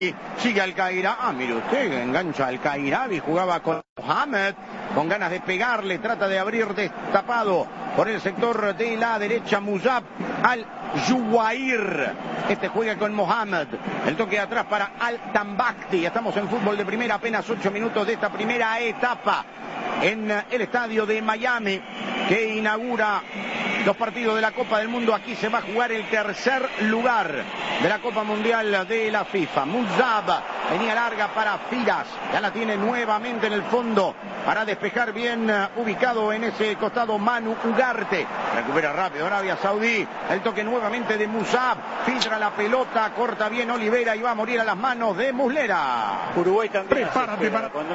Sigue Alcairabi. Mire usted, engancha Alcairabi, jugaba con Mohamed, con ganas de pegarle, trata de abrir destapado por el sector de la derecha Musab Al-Juwair. Este juega con Mohamed. El toque atrás para Al-Tambakti. Estamos en fútbol de primera, apenas 8 minutos de esta primera etapa en el estadio de Miami, que inaugura los partidos de la Copa del Mundo. Aquí se va a jugar el tercer lugar de la Copa Mundial de la FIFA. Musab venía larga para Firas, ya la tiene nuevamente en el fondo para despejar, bien ubicado en ese costado Manu Ugarte. Recupera rápido Arabia Saudí, el toque nuevamente de Musab, filtra la pelota, corta bien Olivera y va a morir a las manos de Muslera. Uruguay también cuando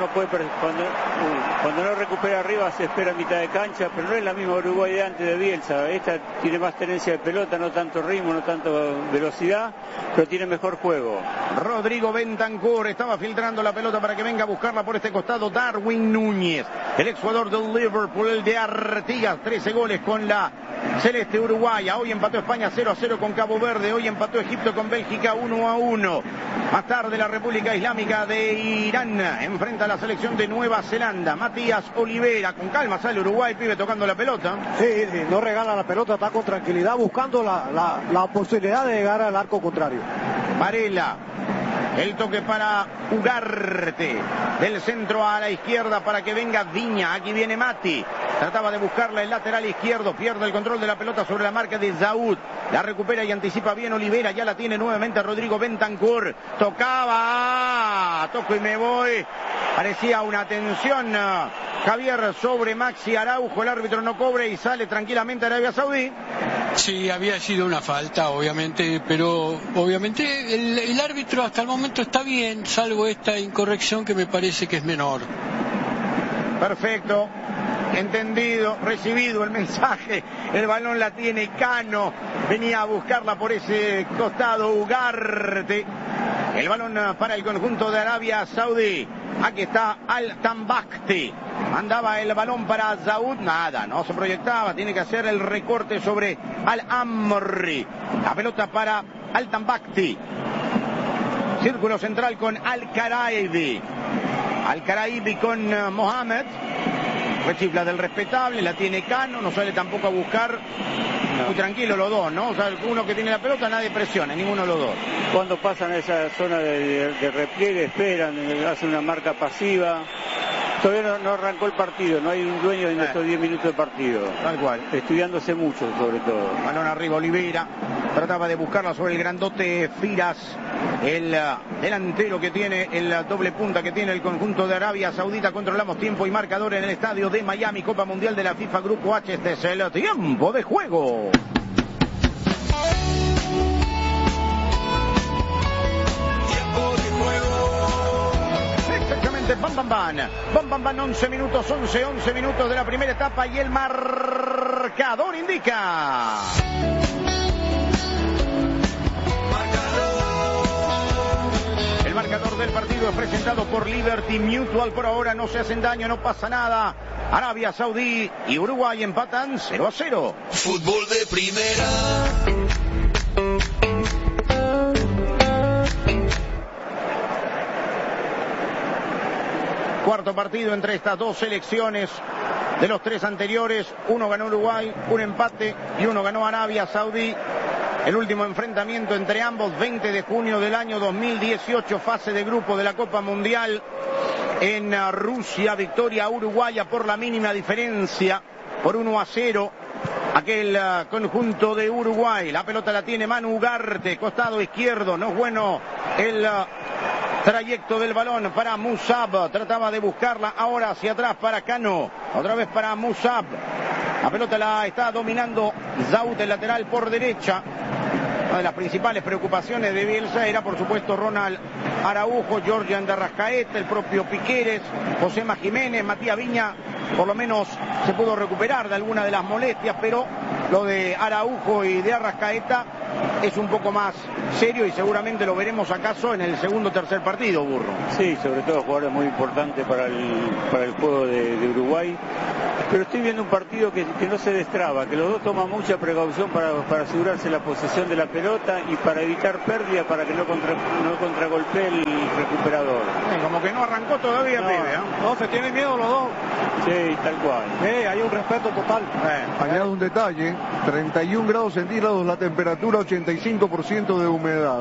no recupera arriba se espera a mitad de cancha, pero no es la misma Uruguay de antes de Bielsa. Esta tiene más tenencia de pelota, no tanto ritmo, no tanto velocidad, pero tiene mejor juego. Rodrigo Bentancur estaba filtrando la pelota para que venga a buscarla por este costado Darwin Núñez, el exjugador del Liverpool, el de Artigas. 13 goles con la celeste uruguaya. Hoy empató España 0-0 con Cabo Verde, hoy empató Egipto con Bélgica 1-1. Más tarde la República Islámica de Irán enfrenta a la selección de Nueva Zelanda. Matías Olivera, con calma sale Uruguay, pibe tocando la pelota. Sí, no regala la pelota, está con tranquilidad buscando la posibilidad de llegar al arco contrario. Varela, el toque para Ugarte, del centro a la izquierda para que venga Viña. Aquí viene Mati, trataba de buscarla el lateral izquierdo, pierde el control de la pelota sobre la marca de Zaud, la recupera y anticipa bien Olivera, ya la tiene nuevamente Rodrigo Bentancur, tocaba, toco y me voy, parecía una tensión Javier sobre Maxi Araujo, el árbitro no cobra y sale tranquilamente Arabia Saudí. Sí, había sido una falta, obviamente, pero obviamente el árbitro hasta el momento está bien, salvo esta incorrección que me parece que es menor. Perfecto, entendido, recibido el mensaje, el balón la tiene Cano, venía a buscarla por ese costado Ugarte, el balón para el conjunto de Arabia Saudí. Aquí está Al-Tambakti, mandaba el balón para Zaud, nada, no se proyectaba, tiene que hacer el recorte sobre Al-Amri, la pelota para Al-Tambakti, círculo central con Al-Karaibi, Al-Karaibi con Mohamed, rechifla del respetable, la tiene Cano, no sale tampoco a buscar, muy tranquilo los dos, ¿no? O sea, uno que tiene la pelota, nadie presiona, ninguno de los dos. Cuando pasan a esa zona de repliegue, esperan, hacen una marca pasiva. Todavía no arrancó el partido, no hay un dueño en estos 10 minutos de partido. Tal cual. Estudiándose mucho, sobre todo. Balón arriba Olivera, trataba de buscarla sobre el grandote Firas, el delantero que tiene, el doble punta que tiene el conjunto de Arabia Saudita. Controlamos tiempo y marcador en el estadio de Miami, Copa Mundial de la FIFA Grupo H. Este es el tiempo de juego. Bam, bam, bam, 11 minutos de la primera etapa y el marcador indica. El marcador del partido es presentado por Liberty Mutual. Por ahora no se hacen daño, no pasa nada. Arabia Saudí y Uruguay empatan 0-0. Fútbol de primera. Cuarto partido entre estas dos selecciones. De los tres anteriores, uno ganó Uruguay, un empate y uno ganó Arabia Saudí. El último enfrentamiento entre ambos, 20 de junio del año 2018, fase de grupo de la Copa Mundial en Rusia. Victoria uruguaya por la mínima diferencia, por 1-0. Aquel conjunto de Uruguay. La pelota la tiene Manu Ugarte, costado izquierdo, no es bueno el trayecto del balón para Musab, trataba de buscarla ahora hacia atrás para Cano, otra vez para Musab, la pelota la está dominando Zaud, el lateral por derecha. Una de las principales preocupaciones de Bielsa era por supuesto Ronald Araujo, Georgian de Arrascaeta, el propio Piqueres, Josema Jiménez, Matías Viña, por lo menos se pudo recuperar de alguna de las molestias, pero lo de Araujo y de Arrascaeta es un poco más serio y seguramente lo veremos acaso en el segundo o tercer partido, Burro. Sí, sobre todo jugadores muy importantes para el juego de Uruguay. Pero estoy viendo un partido que no se destraba, que los dos toman mucha precaución para asegurarse la posesión de la pelota y para evitar pérdida, para que no contragolpee el recuperador. Como que no arrancó todavía, no, pibe, ¿eh? No, se tienen miedo los dos. Sí, tal cual. Hay un respeto total. Añado un detalle, 31 grados centígrados la temperatura, 85% de humedad.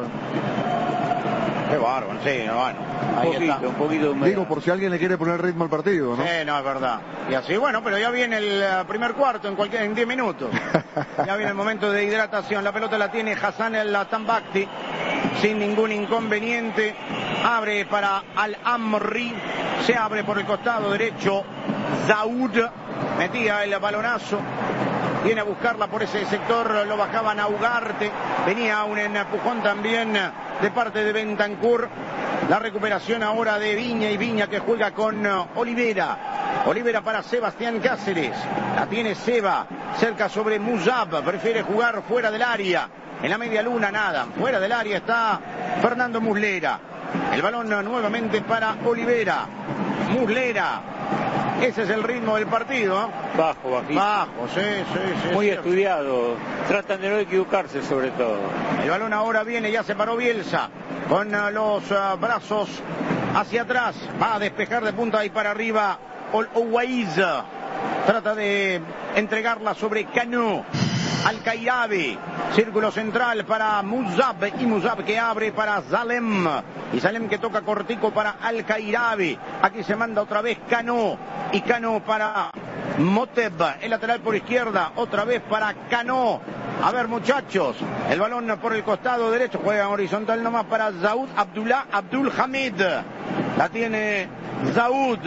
Qué bárbaro, sí, bueno. Un poquito de humedad. Digo, por si alguien le quiere poner ritmo al partido, ¿no? Sí, no, es verdad. Y así, bueno, pero ya viene el primer cuarto en 10 minutos. Ya viene el momento de hidratación. La pelota la tiene Hassan el Tambakti sin ningún inconveniente. Abre para Al-Amri. Se abre por el costado derecho Zaud. Metía el balonazo. Viene a buscarla por ese sector, lo bajaban a Ugarte. Venía un empujón también de parte de Bentancur. La recuperación ahora de Viña, y Viña que juega con Olivera. Olivera para Sebastián Cáceres. La tiene Seba, cerca sobre Muzab. Prefiere jugar fuera del área. En la media luna nada. Fuera del área está Fernando Muslera. El balón nuevamente para Olivera. Muslera. Ese es el ritmo del partido, ¿eh? Bajito. Bajo, sí. Muy estudiado. Tratan de no equivocarse sobre todo. El balón ahora viene, ya se paró Bielsa. Con los brazos hacia atrás. Va a despejar de punta y para arriba Ol-Owaiz. Trata de entregarla sobre Cano. Al-Kairabi, círculo central para Muzab, y Muzab que abre para Zalem, y Zalem que toca cortico para Al-Kairabi. Aquí se manda otra vez Cano, y Cano para Moteb, el lateral por izquierda, otra vez para Cano. A ver, muchachos, el balón por el costado derecho, juega horizontal nomás para Zaud Abdul Hamid. La tiene Zaud.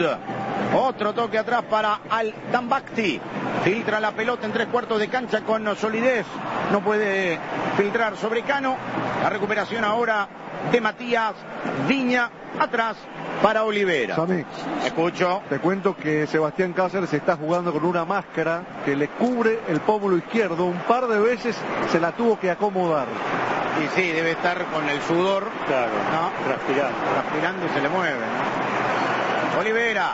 Otro toque atrás para Al-Tambakti. Filtra la pelota en 3/4 de cancha con solidez. No puede filtrar sobre Cano. La recuperación ahora de Matías Viña. Atrás para Olivera. Sammy, escucho. Te cuento que Sebastián Cáceres está jugando con una máscara que le cubre el pómulo izquierdo. Un par de veces se la tuvo que acomodar. Y sí, debe estar con el sudor. Claro, ¿no? Transpirando y se le mueve, ¿no? Olivera.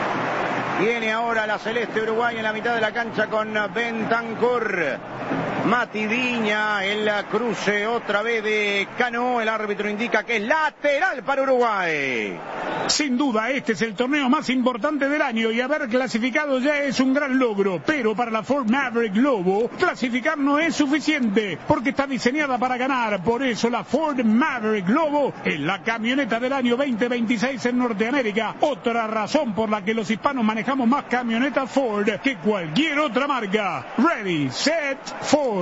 Viene ahora la celeste Uruguay en la mitad de la cancha con Bentancur. Mati Viña, el cruce otra vez de Cano. El árbitro indica que es lateral para Uruguay. Sin duda, este es el torneo más importante del año y haber clasificado ya es un gran logro. Pero para la Ford Maverick Lobo, clasificar no es suficiente porque está diseñada para ganar. Por eso la Ford Maverick Lobo es la camioneta del año 2026 en Norteamérica. Otra razón por la que los hispanos manejamos más camionetas Ford que cualquier otra marca. Ready, set, Ford.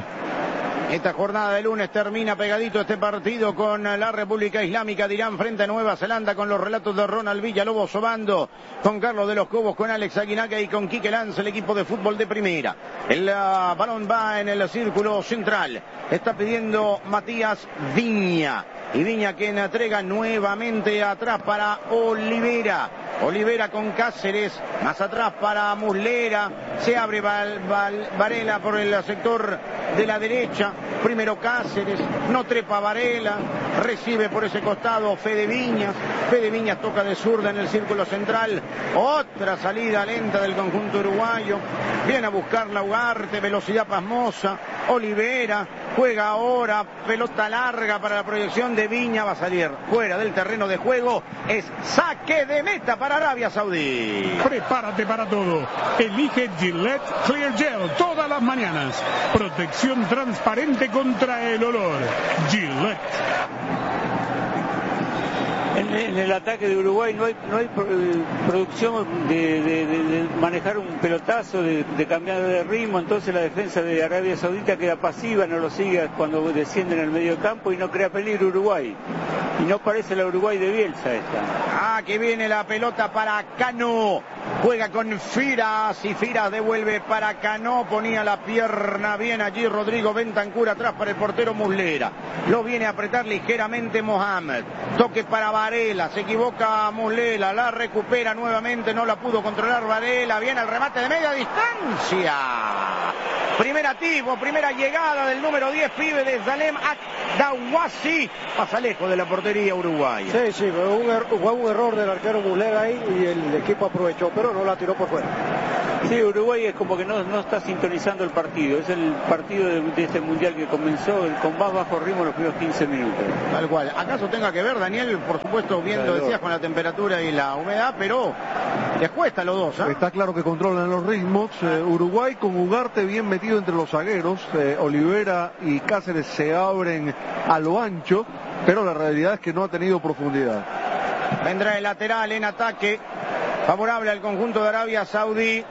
Esta jornada de lunes termina pegadito este partido con la República Islámica de Irán frente a Nueva Zelanda, con los relatos de Ronald Villalobos Obando, con Carlos de los Cobos, con Alex Aguinaga y con Quique Lanz, el equipo de fútbol de primera. El balón va en el círculo central. Está pidiendo Matías Viña. Y Viña que entrega nuevamente atrás para Olivera. Olivera con Cáceres, más atrás para Muslera. Se abre Varela por el sector de la derecha. Primero Cáceres, no trepa Varela. Recibe por ese costado Fede Viñas. Fede Viñas toca de zurda en el círculo central. Otra salida lenta del conjunto uruguayo. Viene a buscar la Ugarte, velocidad pasmosa. Olivera juega ahora, pelota larga para la proyección de Viña. Va a salir fuera del terreno de juego. Es saque de meta para Arabia Saudí. Prepárate para todo. Elige Gillette Clear Gel todas las mañanas. Protección transparente contra el olor. Gillette. En el ataque de Uruguay no hay producción de manejar un pelotazo, de cambiar de ritmo. Entonces la defensa de Arabia Saudita queda pasiva, no lo sigue cuando descienden al medio campo y no crea peligro Uruguay. Y no parece la Uruguay de Bielsa esta. Que viene la pelota para Cano. Juega con Firas y Firas devuelve para Cano. Ponía la pierna bien allí Rodrigo Bentancur atrás para el portero Muslera. Lo viene a apretar ligeramente Mohamed. Toque para Varela. Se equivoca Muslera. La recupera nuevamente. No la pudo controlar Varela. Viene el remate de media distancia. Primer atisbo, primera llegada del número 10, pibe de Salem Dawasi. Pasa lejos de la portería uruguaya. Sí, fue un error del arquero Muslera ahí y el equipo aprovechó, pero no la tiró por fuera. Sí, Uruguay es como que no está sintonizando el partido. Es el partido de este mundial que comenzó con más bajo ritmo los primeros 15 minutos. Tal cual. ¿Acaso tenga que ver, Daniel? Por supuesto, viendo, claro, decías, con la temperatura y la humedad, pero les cuesta a los dos, ¿eh? Está claro que controlan los ritmos. Uruguay con Ugarte bien metido entre los zagueros. Olivera y Cáceres se abren a lo ancho, pero la realidad es que no ha tenido profundidad. Vendrá el lateral en ataque, favorable al conjunto de Arabia Saudí.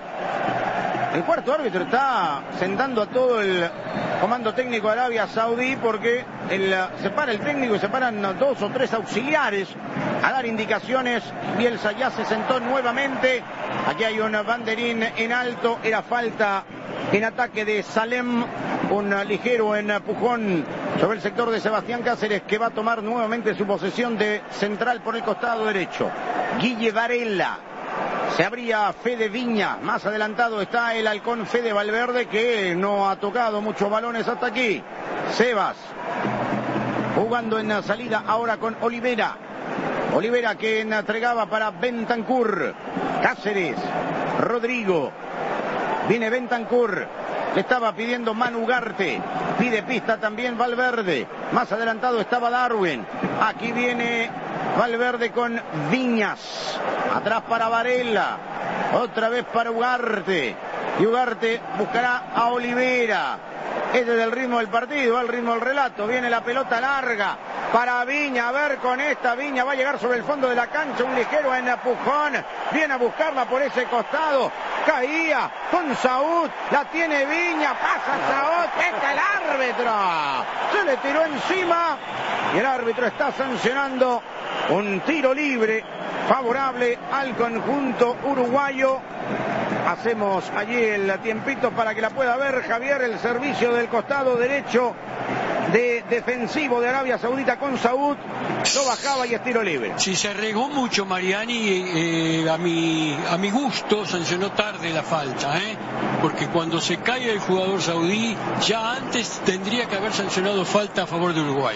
El cuarto árbitro está sentando a todo el comando técnico de Arabia Saudí porque se para el técnico y se paran 2 o 3 auxiliares a dar indicaciones. Bielsa ya se sentó nuevamente. Aquí hay un banderín en alto. Era falta en ataque de Salem. Un ligero empujón sobre el sector de Sebastián Cáceres, que va a tomar nuevamente su posesión de central por el costado derecho. Guille Varela. Se abría Fede Viña, más adelantado está el halcón Fede Valverde, que no ha tocado muchos balones hasta aquí. Sebas, jugando en la salida ahora con Olivera. Olivera que entregaba para Bentancur. Cáceres, Rodrigo, viene Bentancur. Le estaba pidiendo Manu Ugarte, pide pista también Valverde. Más adelantado estaba Darwin. Aquí viene Valverde con Viñas. Atrás para Varela. Otra vez para Ugarte. Y Ugarte buscará a Olivera. Este es el ritmo del partido, el ritmo del relato. Viene la pelota larga para Viña. A ver, con esta Viña va a llegar sobre el fondo de la cancha. Un ligero empujón. Viene a buscarla por ese costado. Caía con Saúd. La tiene Viña. Pasa Saúd. Está el árbitro. Se le tiró encima. Y el árbitro está sancionando un tiro libre favorable al conjunto uruguayo. Hacemos allí el tiempito para que la pueda ver Javier. El servicio del costado derecho de defensivo de Arabia Saudita con Saúd. Lo bajaba y es tiro libre. Si se regó mucho Mariani, a mi gusto sancionó tarde la falta, porque cuando se cae el jugador saudí, ya antes tendría que haber sancionado falta a favor de Uruguay.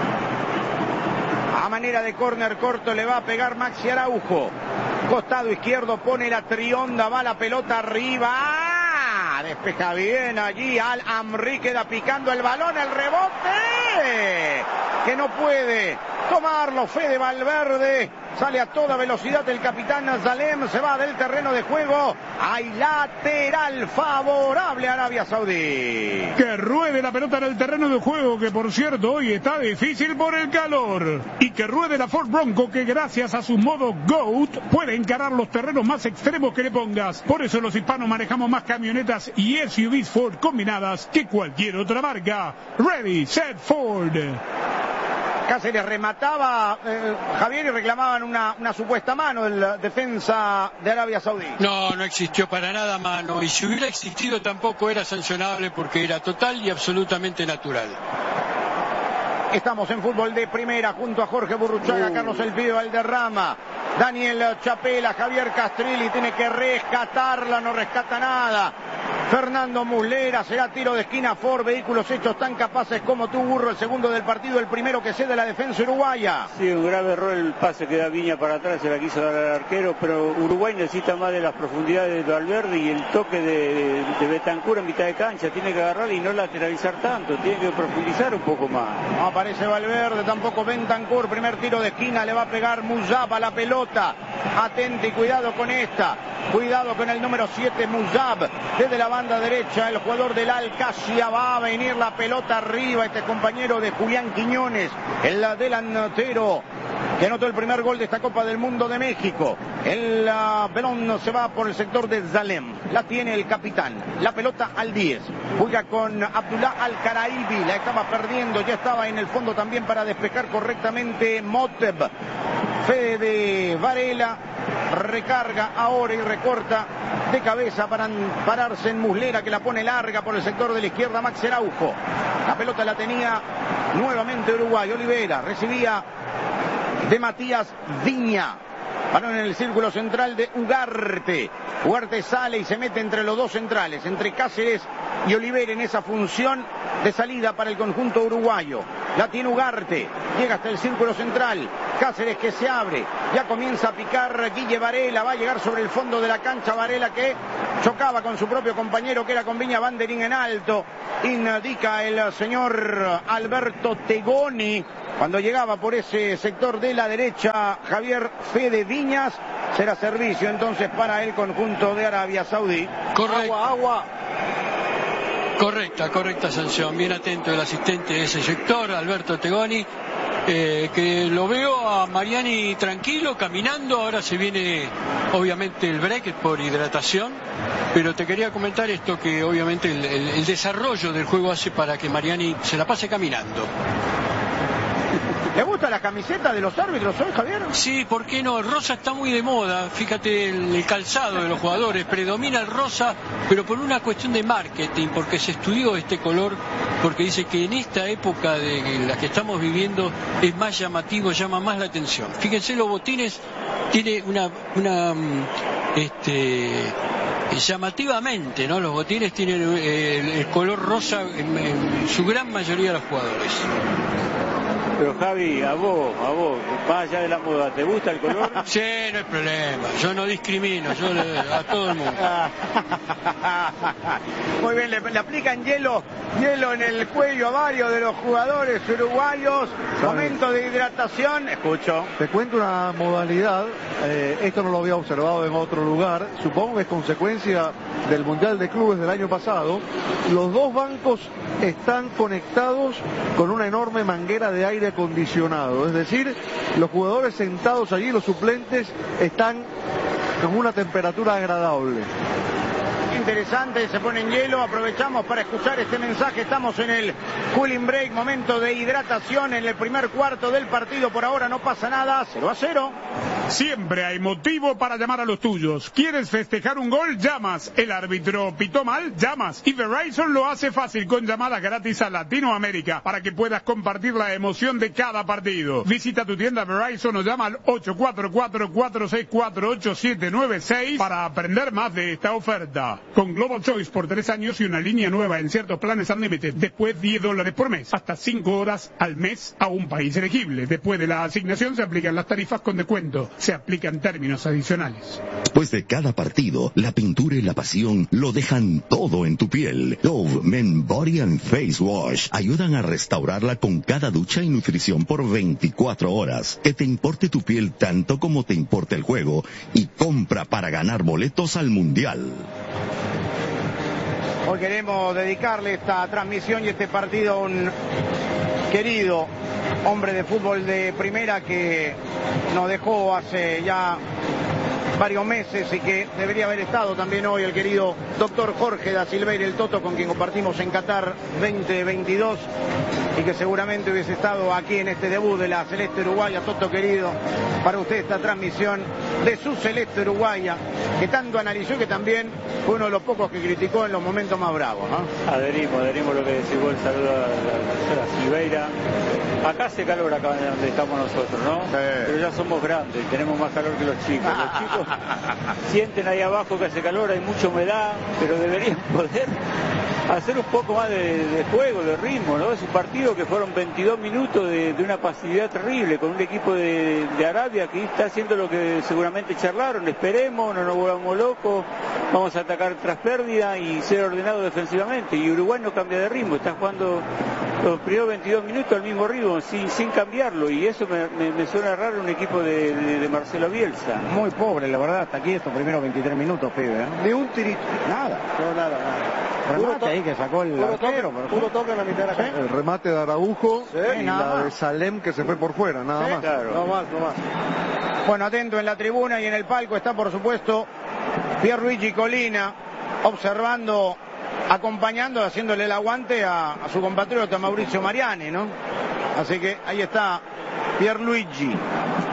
A manera de córner corto le va a pegar Maxi Araujo. Costado izquierdo pone la trionda, va la pelota arriba. ¡Ah! Despeja bien allí Al Amri, queda picando el balón, el rebote. Que no puede tomarlo Fede Valverde. Sale a toda velocidad el capitán Salem, se va del terreno de juego. Hay lateral favorable a Arabia Saudí. Que ruede la pelota en el terreno de juego, que por cierto hoy está difícil por el calor. Y que ruede la Ford Bronco, que gracias a su modo GOAT puede encarar los terrenos más extremos que le pongas. Por eso los hispanos manejamos más camionetas y SUVs Ford combinadas que cualquier otra marca. Ready, set, Ford. Cáceres remataba, Javier, y reclamaban una supuesta mano del defensa de Arabia Saudí. No existió para nada mano, y si hubiera existido tampoco era sancionable porque era total y absolutamente natural. Estamos en fútbol de primera junto a Jorge Burruchaga, Carlos El Pibe Valderrama, Daniel Chapela, Javier Castrilli. Tiene que rescatarla, no rescata nada. Fernando Muslera, será tiro de esquina Ford. Vehículos hechos tan capaces como tú, Burro. El segundo del partido, el primero que cede la defensa uruguaya. Sí, un grave error el pase que da Viña para atrás, se la quiso dar al arquero, pero Uruguay necesita más de las profundidades de Valverde y el toque de Bentancur en mitad de cancha. Tiene que agarrar y no lateralizar tanto, tiene que profundizar un poco más. No aparece Valverde, tampoco Bentancur. Primer tiro de esquina, le va a pegar Muzab a la pelota. Atente y cuidado con esta. Cuidado con el número 7, Muzab. Desde la banda derecha, el jugador del Al-Qashia, va a venir la pelota arriba. Este compañero de Julián Quiñones, el delantero que anotó el primer gol de esta Copa del Mundo de México. El pelón se va por el sector de Salem. La tiene el capitán. La pelota al 10. Juega con Abdullah Al-Karaibi. La estaba perdiendo. Ya estaba en el fondo también para despejar correctamente Moteb. Fede Varela recarga ahora y recorta de cabeza para pararse en Muslera, que la pone larga por el sector de la izquierda. Max Araujo. La pelota la tenía nuevamente Uruguay. Olivera recibía de Matías Viña. Balón en el círculo central de Ugarte. Ugarte sale y se mete entre los dos centrales, entre Cáceres y Oliver en esa función de salida para el conjunto uruguayo. La tiene Ugarte, llega hasta el círculo central, Cáceres que se abre, ya comienza a picar Guille Varela, va a llegar sobre el fondo de la cancha Varela que chocaba con su propio compañero que era con Viña Banderín en alto, indica el señor Alberto Tegoni, cuando llegaba por ese sector de la derecha Javier Fede Viñas, será servicio entonces para el conjunto de Arabia Saudí. Correcto. Agua. Correcta sanción, bien atento el asistente de ese sector, Alberto Tegoni, que lo veo a Mariani tranquilo, caminando. Ahora se viene obviamente el break por hidratación, pero te quería comentar esto, que obviamente el desarrollo del juego hace para que Mariani se la pase caminando. ¿Le gusta la camiseta de los árbitros hoy, Javier? Sí, ¿por qué no? El rosa está muy de moda, fíjate el calzado de los jugadores, predomina el rosa, pero por una cuestión de marketing, porque se estudió este color, porque dice que en esta época de la que estamos viviendo es más llamativo, llama más la atención. Fíjense, los botines tiene llamativamente, ¿no? Los botines tienen el color rosa en su gran mayoría de los jugadores. Pero Javi, a vos, más allá de la moda, ¿te gusta el color? Sí, no hay problema, yo no discrimino, yo a todo el mundo. Muy bien, le aplican hielo en el cuello a varios de los jugadores uruguayos. Momento de hidratación, escucho. Te cuento una modalidad, esto no lo había observado en otro lugar, supongo que es consecuencia del Mundial de Clubes del año pasado. Los dos bancos están conectados con una enorme manguera de aire acondicionado, es decir, los jugadores sentados allí, los suplentes, están con una temperatura agradable. Interesante, se pone en hielo. Aprovechamos para escuchar este mensaje. Estamos en el cooling break, momento de hidratación en el primer cuarto del partido. Por ahora no pasa nada, 0-0. Siempre hay motivo para llamar a los tuyos. ¿Quieres festejar un gol? Llamas. El árbitro pitó mal, llamas. Y Verizon lo hace fácil con llamadas gratis a Latinoamérica para que puedas compartir la emoción de cada partido. Visita tu tienda Verizon o llama al 844-464-8796 para aprender más de esta oferta. Con Global Choice por 3 años y una línea nueva en ciertos planes Unlimited. Después $10 por mes. Hasta 5 horas al mes a un país elegible. Después de la asignación se aplican las tarifas con descuento. Se aplican términos adicionales. Después de cada partido, la pintura y la pasión lo dejan todo en tu piel. Dove Men Body and Face Wash ayudan a restaurarla con cada ducha y nutrición por 24 horas. Que te importe tu piel tanto como te importa el juego. Y compra para ganar boletos al Mundial. Hoy queremos dedicarle esta transmisión y este partido a un querido hombre de fútbol de primera que nos dejó hace ya varios meses y que debería haber estado también hoy, el querido doctor Jorge da Silveira, el Toto, con quien compartimos en Qatar 2022 y que seguramente hubiese estado aquí en este debut de la Celeste Uruguaya. Toto querido, para usted esta transmisión de su Celeste Uruguaya, que tanto analizó y que también fue uno de los pocos que criticó en los momentos más bravos, ¿no? Adherimos lo que decís vos, el saludo a la Silveira. Acá hace calor acá donde estamos nosotros, ¿no? Sí. Pero ya somos grandes, tenemos más calor que los chicos. Los chicos sienten ahí abajo que hace calor, hay mucha humedad, pero deberían poder hacer un poco más de juego, de ritmo, ¿no? Es un partido que fueron 22 minutos de una pasividad terrible con un equipo de Arabia que está haciendo lo que seguramente charlaron. Esperemos, no nos volvamos locos, vamos a atacar tras pérdida y ser ordenado defensivamente. Y Uruguay no cambia de ritmo, está jugando los primeros 22 minutos al mismo ritmo, sin cambiarlo, y eso me suena raro un equipo de Marcelo Bielsa. Muy pobre, la verdad, hasta aquí estos primeros 23 minutos, pibe, ¿eh? Ni un tirito. Nada. No, nada. Remate ahí que sacó el arquero. Puro toque en la mitad de la cancha. El remate de Araujo y la de Salem que se fue por fuera, nada más. Claro. No más. Bueno, atento en la tribuna y en el palco está, por supuesto, Pierluigi Colina, observando, acompañando, haciéndole el aguante a su compatriota Mauricio Mariani, ¿no? Así que ahí está Pierluigi.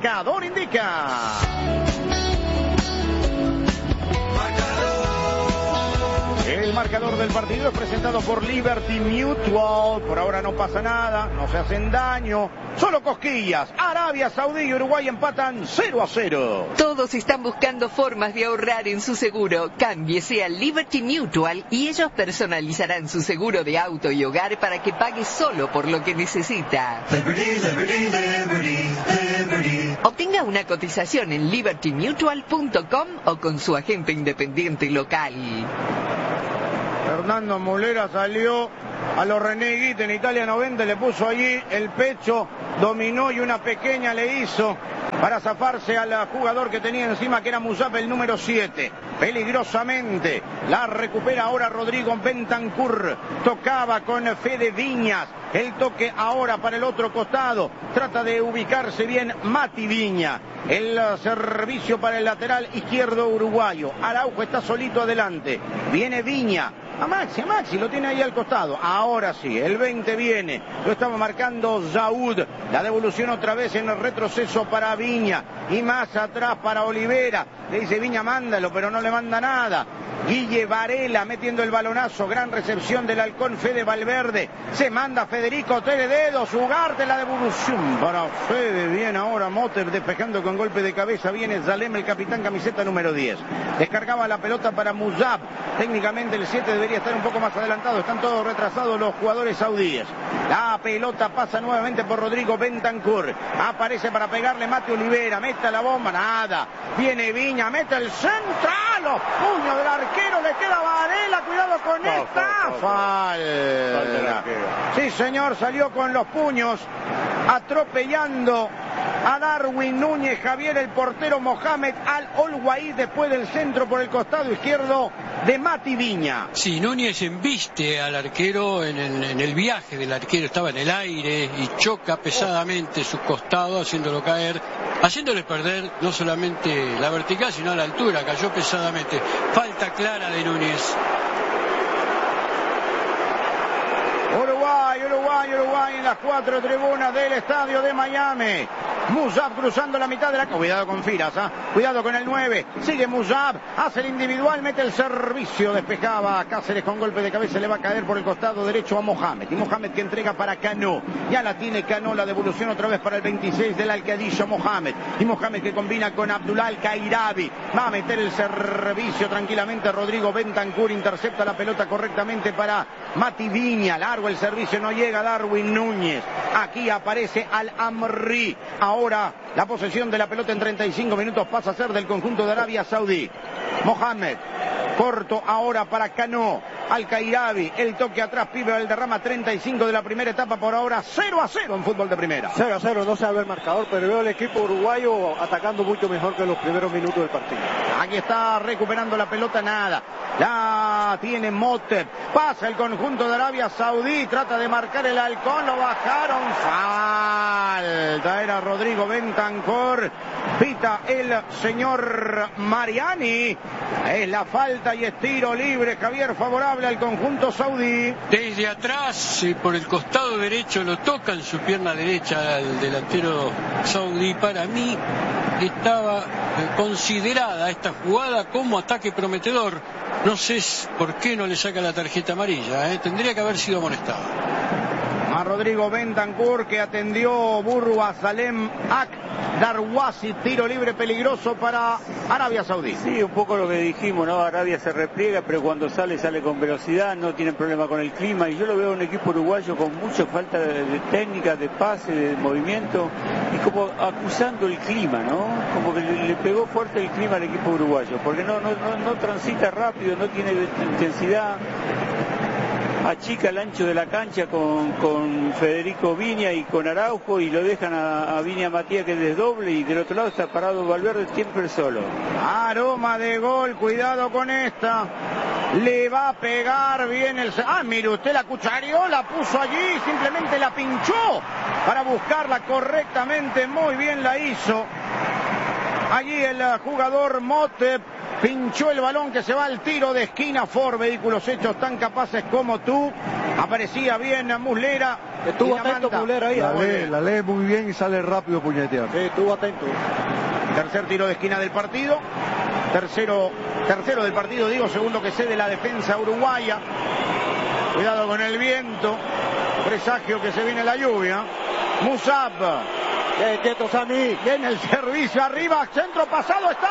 marcador indica. El marcador del partido es presentado por Liberty Mutual. Por ahora no pasa nada, no se hacen daño, solo cosquillas. Arabia Saudí y Uruguay empatan 0-0. Todos están buscando formas de ahorrar en su seguro. Cámbiese a Liberty Mutual y ellos personalizarán su seguro de auto y hogar para que pague solo por lo que necesita. Liberty, Liberty, Liberty, Liberty. Obtenga una cotización en libertymutual.com o con su agente independiente local. Fernando Mulera salió a los René Guite en Italia 90, le puso allí el pecho, dominó y una pequeña le hizo para zafarse al jugador que tenía encima, que era Musab, el número 7. Peligrosamente la recupera ahora Rodrigo Bentancur. Tocaba con Fede Viñas. El toque ahora para el otro costado. Trata de ubicarse bien Mati Viña. El servicio para el lateral izquierdo uruguayo. Araujo está solito adelante. Viene Viña. A Maxi lo tiene ahí al costado. Ahora sí, el 20 viene. Lo estaba marcando Zaud. La devolución otra vez en el retroceso para Viña. Y más atrás para Olivera. Le dice Viña, mándalo, pero no le manda nada. Guille Varela metiendo el balonazo. Gran recepción del halcón Fede Valverde. Se manda Federico Telededos. Ugarte la devolución para Fede. Bien ahora Motter despejando con golpe de cabeza. Viene Zalem, el capitán, camiseta número 10. Descargaba la pelota para Musab. Técnicamente el 7 debería estar un poco más adelantado. Están todos retrasados los jugadores saudíes. La pelota pasa nuevamente por Rodrigo Bentancur. Aparece para pegarle Mate Olivera. Mete la bomba. Nada. Viene Viña. Mete el central. Los puños del arquero. Le queda Varela. Cuidado con esta. Falta. Sí, señor. Salió con los puños. Atropellando a Darwin Núñez. Javier, el portero Mohamed Al-Olwaí, después del centro por el costado izquierdo de Mati Viña. Sí, Núñez embiste al arquero en el viaje del arquero, estaba en el aire y choca pesadamente su costado, haciéndolo caer, haciéndole perder no solamente la vertical, sino la altura. Cayó pesadamente. Falta clara de Núñez. Uruguay en las 4 tribunas del estadio de Miami. Musab cruzando la mitad de la... Cuidado con Firas, cuidado con el 9. Sigue Musab, hace el individual, mete el servicio. Despejaba a Cáceres con golpe de cabeza. Le va a caer por el costado derecho a Mohamed. Y Mohamed que entrega para Cano. Ya la tiene Cano, la devolución otra vez para el 26 del Alcadillo Mohamed. Y Mohamed que combina con Abdullah Al-Kairabi. Va a meter el servicio tranquilamente. Rodrigo Bentancur intercepta la pelota correctamente para Mati Viña. Largo el servicio, no llega Darwin Núñez. Aquí aparece Al-Amri. Ahora la posesión de la pelota en 35 minutos pasa a ser del conjunto de Arabia Saudí. Mohamed, corto ahora para Cano. Al-Kairabi, el toque atrás, Pibe Valderrama, 35 de la primera etapa. Por ahora 0-0 en fútbol de primera. 0-0, no se ve el marcador, pero veo el equipo uruguayo atacando mucho mejor que los primeros minutos del partido. Aquí está recuperando la pelota, nada. La tiene Motter. Pasa el conjunto de Arabia Saudí, trata de marcar el halcón, lo bajaron. Falta, era Rodrigo Bentancur. Pita el señor Mariani. Es la falta y es tiro libre, Javier, favorable al conjunto saudí. Desde atrás, por el costado derecho, lo toca en su pierna derecha al delantero saudí. Para mí estaba considerada esta jugada como ataque prometedor. No sé por qué no le saca la tarjeta amarilla, tendría que haber sido amonestado. A Rodrigo Bentancur que atendió Burwa Salem Ak Darwazi, tiro libre peligroso para Arabia Saudí. Sí, un poco lo que dijimos, ¿no? Arabia se repliega, pero cuando sale con velocidad, no tienen problema con el clima, y yo lo veo un equipo uruguayo con mucha falta de técnica, de pase, de movimiento, y como acusando el clima, ¿no? Como que le pegó fuerte el clima al equipo uruguayo, porque no transita rápido, no tiene intensidad. Achica el ancho de la cancha con Federico Viña y con Araujo, y lo dejan a Viña Matías que desdoble, y del otro lado está parado Valverde siempre solo. Aroma de gol, cuidado con esta. Le va a pegar bien el... mire usted, la cuchareó, la puso allí, simplemente la pinchó para buscarla correctamente, muy bien la hizo. Allí el jugador Motte pinchó el balón que se va al tiro de esquina. Ford, vehículos hechos tan capaces como tú. Aparecía bien Muslera, Estuvo atento Muslera ahí. La lee muy bien y sale rápido a puñetear. Sí, estuvo atento. Tercer tiro de esquina del partido. Tercero del partido, digo, segundo que cede la defensa uruguaya. Cuidado con el viento. Presagio que se viene la lluvia. Musab. Quieto, Sammy. Viene el servicio arriba. Centro pasado está.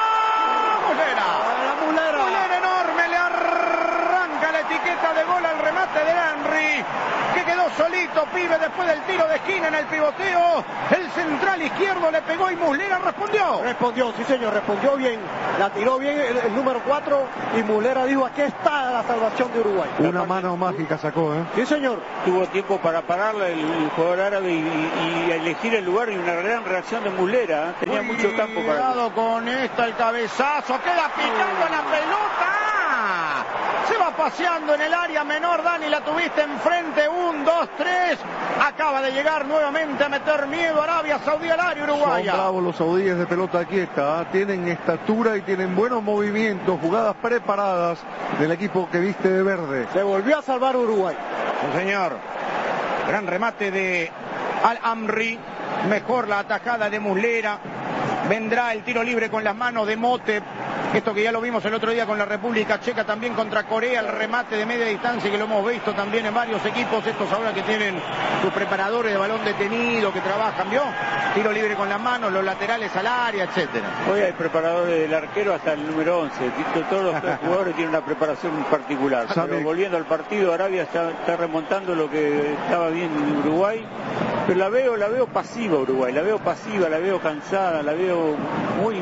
Muslera. Muslera enorme. Le arranca la etiqueta de gol al remate de Henry, que quedó solito, pibe, después del tiro de esquina en el pivoteo. El central izquierdo le pegó y Muslera respondió. Respondió, sí señor, respondió bien. La tiró bien el número 4 y Muslera dijo: aquí está la salvación de Uruguay. Una mano mágica sacó, ¿eh? Sí señor. Tuvo tiempo para pararla el jugador árabe y elegir el lugar, y una gran reacción de Muslera. Tenía mucho campo para... Cuidado con esta, el cabezazo, queda picando la pelota. Se va paseando en el área menor, Dani, la tuviste enfrente, 1, 2, 3, acaba de llegar nuevamente a meter miedo Arabia Saudí al área uruguaya. Son bravos los saudíes de pelota quieta, tienen estatura y tienen buenos movimientos, jugadas preparadas del equipo que viste de verde. Se volvió a salvar Uruguay. Sí, señor. Gran remate de Al-Amri, mejor la atajada de Muslera. Vendrá el tiro libre con las manos de Motep. Esto que ya lo vimos el otro día con la República Checa, también contra Corea, el remate de media distancia que lo hemos visto también en varios equipos, estos ahora que tienen sus preparadores de balón detenido, que trabajan, ¿vio? Tiro libre con las manos, los laterales al área, etcétera. Hoy hay preparadores del arquero hasta el número 11, todos los jugadores tienen una preparación particular. Pero volviendo al partido, Arabia está remontando lo que estaba bien en Uruguay, pero la veo pasiva Uruguay, la veo pasiva, la veo cansada, la veo muy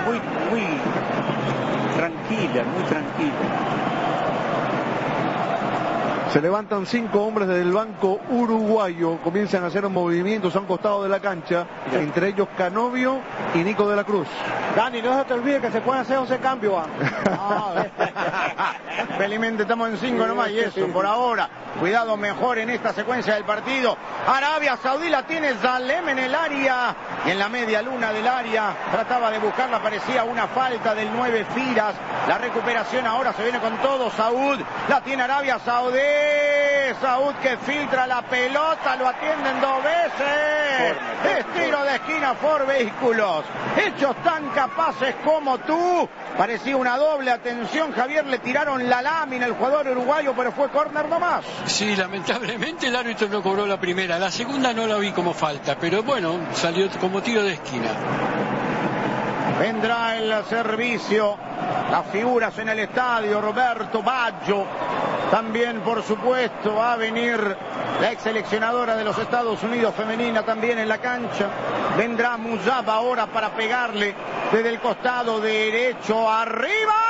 tranquila, muy tranquila. Se levantan 5 hombres del banco uruguayo, comienzan a hacer movimientos a un costado de la cancha, entre ellos Canovio y Nico de la Cruz. Dani, no se te olvide que se pueden hacer 11 cambios. Felizmente estamos en 5 nomás y eso por ahora. Cuidado mejor en esta secuencia del partido. Arabia Saudí la tiene Zalem en el área. Y en la media luna del área trataba de buscarla, parecía una falta del 9 Firas. La recuperación ahora se viene con todo. Saúd la tiene Arabia Saudí. Saúd que filtra la pelota, lo atienden 2 veces. Es tiro de esquina por Vehículos. Hechos tan capaces como tú. Parecía una doble atención, Javier, le tiraron la lámina al jugador uruguayo, pero fue córner nomás. Sí, lamentablemente el árbitro no cobró la primera, la segunda no la vi como falta, pero bueno, salió como tiro de esquina. Vendrá el servicio, las figuras en el estadio, Roberto Baggio. También, por supuesto, va a venir la ex seleccionadora de los Estados Unidos femenina también en la cancha. Vendrá Musab ahora para pegarle desde el costado derecho arriba.